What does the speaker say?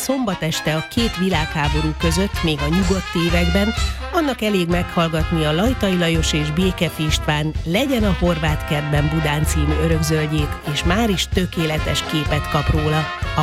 szombat este a két világháború között, még a nyugodt években, annak elég meghallgatni a Lajtai Lajos és Békefi István Legyen a Horváth kertben Budán című örökzöldjét, és már is tökéletes képet kap róla. A